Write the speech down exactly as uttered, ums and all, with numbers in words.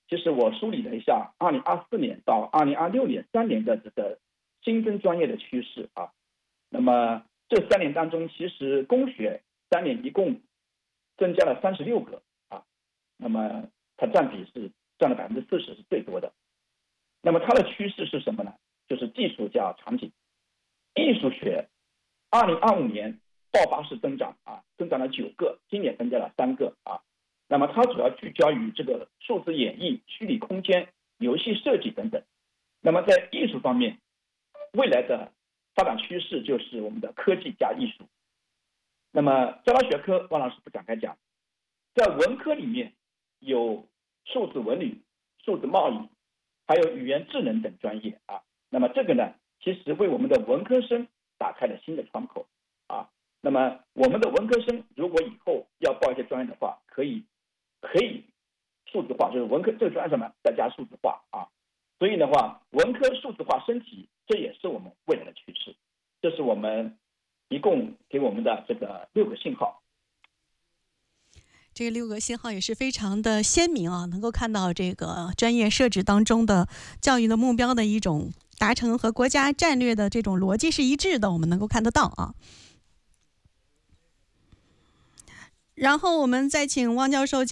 其实我梳理了一下二零二四年到二零二六年三年的这个新增专业的趋势啊。那么这三年当中，其实工学三年一共增加了三十六个啊，那么它占比是占了百分之四十，是最多的。那么它的趋势是什么呢？就是技术加场景。艺术学二零二五年爆发式增长啊，增长了九个，今年增加了三个啊。那么它主要聚焦于这个数字演绎、虚拟空间、游戏设计等等。那么在艺术方面，未来的发展趋势就是我们的科技加艺术。那么交叉学科，汪老师不展开讲。在文科里面有数字文旅、数字贸易，还有语言智能等专业啊。那么这个呢，其实为我们的文科生打开了新的窗口啊。那么我们的文科生如果以后要报一些专业的话，可以可以数字化，就是文科这个专业上面再加数字化啊。所以的话，文科数字化升级，这也是我们未来的趋势。这是我们一共给我们的这个六个信号。 这六个信号也是非常的鲜明啊，能够看到这个专业设置当中的教育的目标的一种达成和国家战略的这种逻辑是一致的，我们能够看得到啊。然后我们再请汪教授